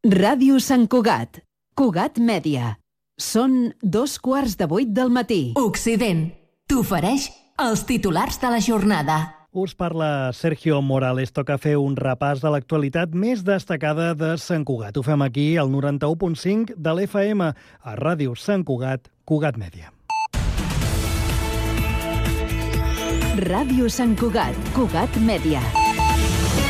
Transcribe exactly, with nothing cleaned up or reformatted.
Ràdio Sant Cugat, Cugat Mèdia. Són dos quarts de vuit del matí. Occident t'ofereix els titulars de la jornada. Us parla Sergio Morales. Toca fer un repàs de l'actualitat més destacada de Sant Cugat. Ho fem aquí al noranta-u punt cinc de l'F M, a Ràdio Sant Cugat, Cugat Mèdia. Ràdio Sant Cugat, Cugat Mèdia.